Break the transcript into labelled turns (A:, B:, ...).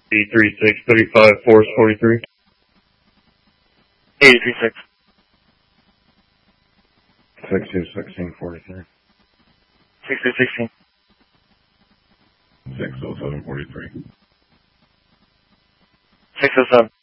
A: E3635 Force 43.
B: 8036.
A: 621643.
B: 6216.
A: 60743.
B: 607.